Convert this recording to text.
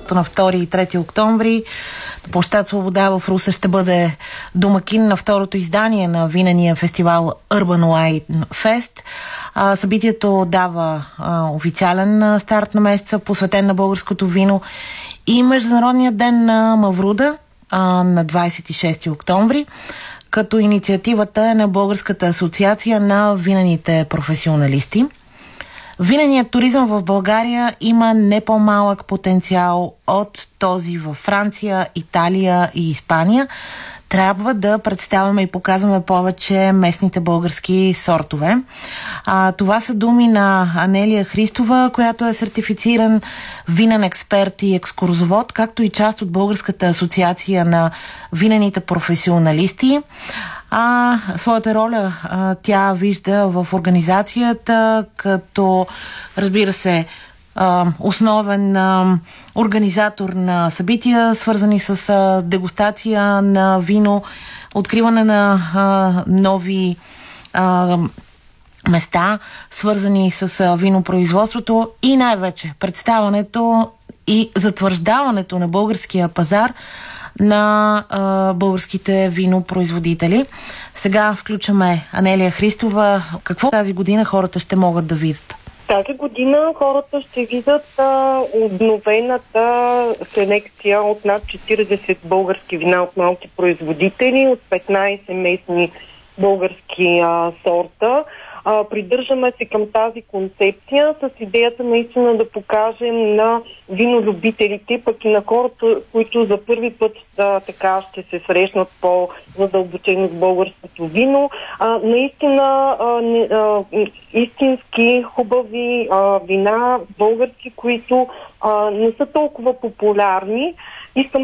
на 2 и 3 октомври. Площад Свобода в Русе ще бъде домакин на второто издание на винения фестивал Urban Wine Fest. Събитието дава официален старт на месеца, посветен на българското вино, и Международният ден на Мавруда на 26 октомври, като инициативата е на Българската асоциация на винените професионалисти. Виненият туризъм в България има не по-малък потенциал от този във Франция, Италия и Испания. Трябва да представяме и показваме повече местните български сортове. Това са думи на Анелия Христова, която е сертифициран винен експерт и екскурзовод, както и част от Българската асоциация на винените професионалисти. Своята роля тя вижда в организацията като, разбира се, основен организатор на събития, свързани с дегустация на вино, откриване на нови места, свързани с винопроизводството и най-вече представянето и затвърждаването на българския пазар на българските винопроизводители. Сега включваме Анелия Христова. Какво тази година хората ще могат да видят? Тази година хората ще видят обновената селекция от над 40 български вина от малки производители, от 15 местни български сорта. Придържаме се към тази концепция с идеята наистина да покажем на винолюбителите, пък и на хората, които за първи път така ще се срещнат по-задълбочено с българското вино. Наистина истински хубави вина български, които не са толкова популярни. Искам